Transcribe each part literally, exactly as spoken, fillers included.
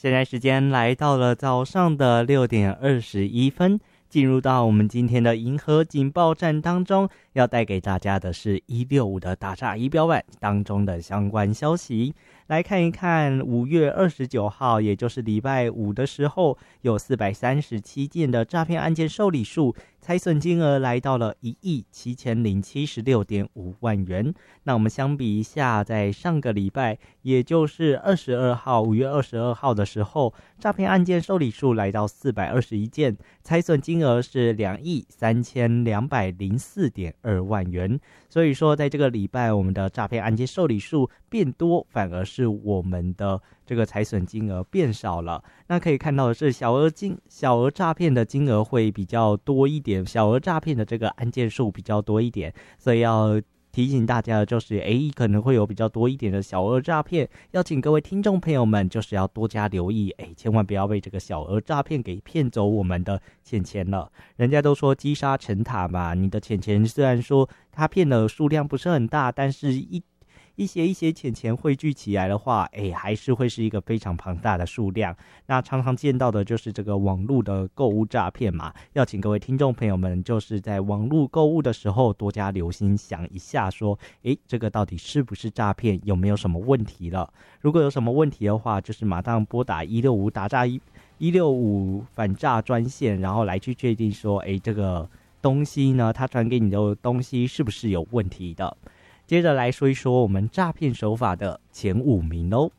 现在时间来到了早上的六点二十一分，进入到我们今天的银河警报站当中，要带给大家的是一六五的打诈仪表板当中的相关消息。来看一看五月二十九号，也就是礼拜五的时候，有四百三十七件的诈骗案件受理数，财损金额来到了一亿七千零七十六点五万元。那我们相比一下，在上个礼拜，也就是二十二号，五月二十二号的时候，诈骗案件受理数来到四百二十一件，财损金额是两亿三千两百零四点二万元。所以说，在这个礼拜，我们的诈骗案件受理数变多，反而是我们的这个财损金额变少了。那可以看到的是，小额金小额诈骗的金额会比较多一点，小额诈骗的这个案件数比较多一点，所以要提醒大家的就是，诶，可能会有比较多一点的小额诈骗，要请各位听众朋友们就是要多加留意，诶，千万不要被这个小额诈骗给骗走我们的钱钱了。人家都说积沙成塔嘛，你的钱钱虽然说他骗的数量不是很大，但是一一些一些钱钱汇聚起来的话，哎，还是会是一个非常庞大的数量。那常常见到的就是这个网络的购物诈骗嘛，要请各位听众朋友们，就是在网络购物的时候多加留心，想一下说，哎，这个到底是不是诈骗，有没有什么问题了？如果有什么问题的话，就是马上拨打一六五打诈一一六五反诈专线，然后来去确定说，哎，这个东西呢，他传给你的东西是不是有问题的？接着来说一说我们诈骗手法的前五名哦。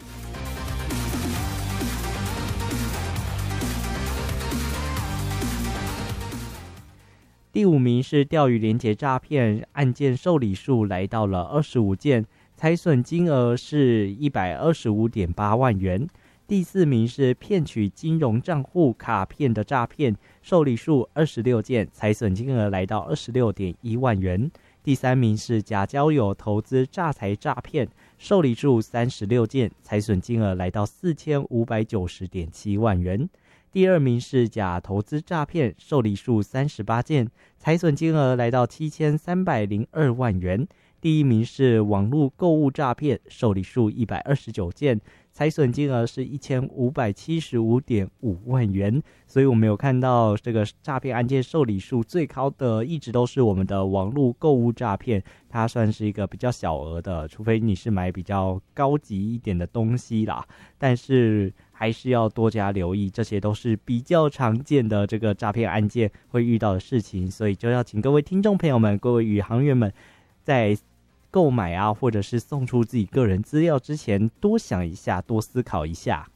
第五名是钓鱼连结诈骗，案件受理数来到了二十五件，财损金额是一百二十五点八万元。第四名是骗取金融账户卡片的诈骗，受理数二十六件，财损金额来到二十六点一万元。第三名是假交友投资诈财诈骗，受理数三十六件，财损金额来到四千五百九十点七万元。第二名是假投资诈骗，受理数三十八件，财损金额来到七千三百零二万元。第一名是网络购物诈骗，受理数一百二十九件，财损金额是一千五百七十五点五万元。所以我们有看到这个诈骗案件受理数最高的一直都是我们的网络购物诈骗，它算是一个比较小额的，除非你是买比较高级一点的东西啦，但是还是要多加留意，这些都是比较常见的这个诈骗案件会遇到的事情，所以就要请各位听众朋友们，各位宇航员们在购买啊，或者是送出自己个人资料之前，多想一下，多思考一下。